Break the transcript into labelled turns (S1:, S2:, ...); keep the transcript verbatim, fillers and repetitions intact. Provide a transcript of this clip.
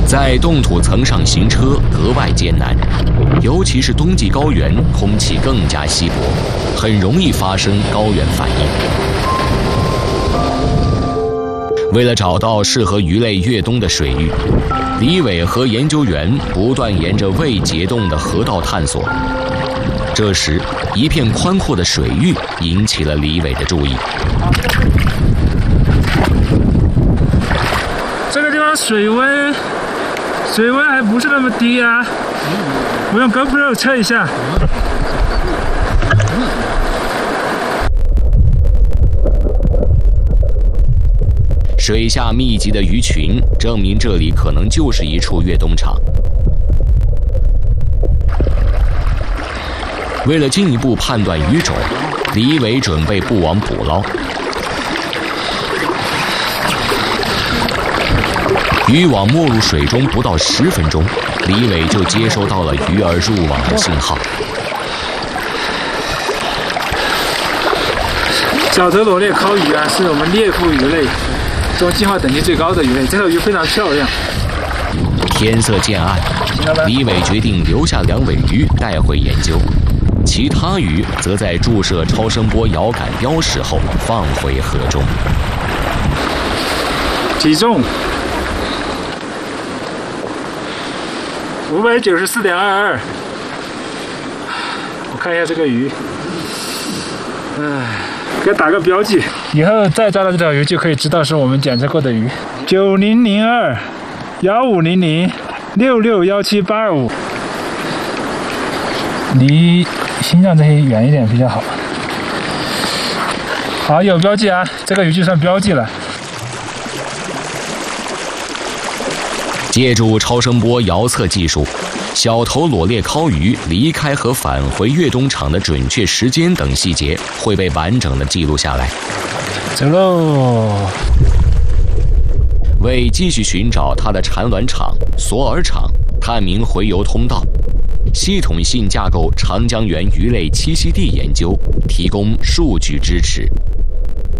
S1: 在冻土层上行车格外艰难，尤其是冬季高原，空气更加稀薄，很容易发生高原反应。为了找到适合鱼类越冬的水域，李伟和研究员不断沿着未结冻的河道探索。这时，一片宽阔的水域引起了李伟的注意。
S2: 这个地方水温，水温还不是那么低啊！我用 GoPro 测一下。
S1: 水下密集的鱼群，证明这里可能就是一处越冬场。为了进一步判断鱼种，李伟准备布网捕捞。渔网没入水中不到十分钟，李伟就接收到了鱼儿入网的信号。
S2: 小头裸鬣烤鱼啊，是我们猎户鱼类中进化等级最高的鱼类。这条鱼非常漂亮。
S1: 天色渐暗，李伟决定留下两尾鱼带回研究，其他鱼则在注射超声波遥感标识后放回河中。
S2: 体重五百九十四点二二。我看一下这个鱼，唉，给它打个标记，以后再抓到这条鱼就可以知道是我们检测过的鱼。九零零二幺五零零六六幺七八二五，离心脏这些远一点比较好。好，有标记啊，这个鱼就算标记了。
S1: 借助超声波遥测技术，小头裸鬣烤鱼离开和返回越冬场的准确时间等细节会被完整的记录下来。
S2: 走喽！
S1: 为继续寻找它的产卵场、索饵场、探明洄游通道，系统性架构长江源鱼类栖息地研究，提供数据支持。